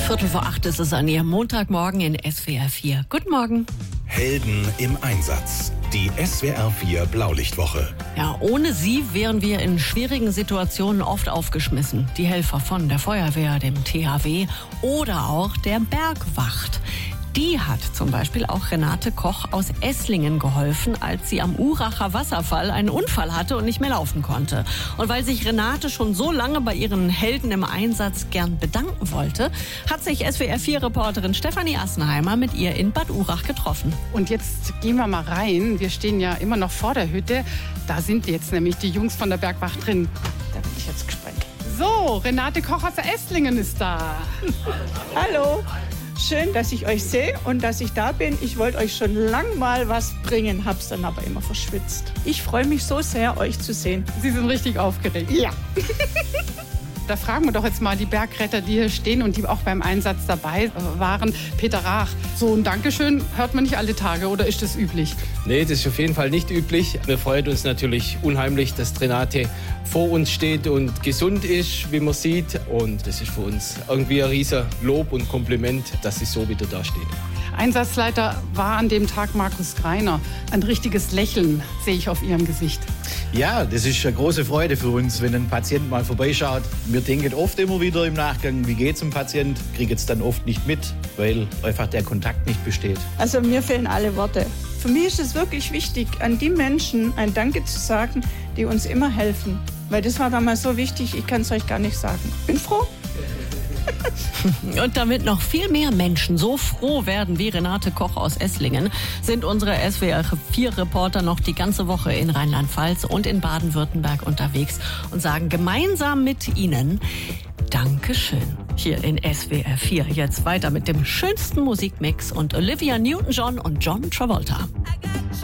7:15 ist es an Ihrem Montagmorgen in SWR 4. Guten Morgen. Helden im Einsatz. Die SWR 4 Blaulichtwoche. Ja, ohne sie wären wir in schwierigen Situationen oft aufgeschmissen. Die Helfer von der Feuerwehr, dem THW oder auch der Bergwacht. Die hat zum Beispiel auch Renate Koch aus Esslingen geholfen, als sie am Uracher Wasserfall einen Unfall hatte und nicht mehr laufen konnte. Und weil sich Renate schon so lange bei ihren Helden im Einsatz gern bedanken wollte, hat sich SWR4-Reporterin Stefanie Assenheimer mit ihr in Bad Urach getroffen. Und jetzt gehen wir mal rein. Wir stehen ja immer noch vor der Hütte. Da sind jetzt nämlich die Jungs von der Bergwacht drin. Da bin ich jetzt gespannt. So, Renate Koch aus Esslingen ist da. Hallo, schön, dass ich euch sehe und dass ich da bin. Ich wollte euch schon lang mal was bringen, hab's dann aber immer verschwitzt. Ich freue mich so sehr, euch zu sehen. Sie sind richtig aufgeregt. Ja. Da fragen wir doch jetzt mal die Bergretter, die hier stehen und die auch beim Einsatz dabei waren. Peter Rach, so ein Dankeschön hört man nicht alle Tage, oder ist das üblich? Nee, das ist auf jeden Fall nicht üblich. Wir freuen uns natürlich unheimlich, dass Renate vor uns steht und gesund ist, wie man sieht. Und das ist für uns irgendwie ein riesen Lob und Kompliment, dass sie so wieder da steht. Einsatzleiter war an dem Tag Markus Greiner. Ein richtiges Lächeln sehe ich auf Ihrem Gesicht. Ja, das ist eine große Freude für uns, wenn ein Patient mal vorbeischaut. Wir denken oft immer wieder im Nachgang, wie geht's dem Patient, kriegen es dann oft nicht mit, weil einfach der Kontakt nicht besteht. Also mir fehlen alle Worte. Für mich ist es wirklich wichtig, an die Menschen ein Danke zu sagen, die uns immer helfen. Weil das war damals so wichtig, ich kann es euch gar nicht sagen. Bin froh. Und damit noch viel mehr Menschen so froh werden wie Renate Koch aus Esslingen, sind unsere SWR4-Reporter noch die ganze Woche in Rheinland-Pfalz und in Baden-Württemberg unterwegs und sagen gemeinsam mit Ihnen Dankeschön. Hier in SWR 4. Jetzt weiter mit dem schönsten Musikmix und Olivia Newton-John und John Travolta.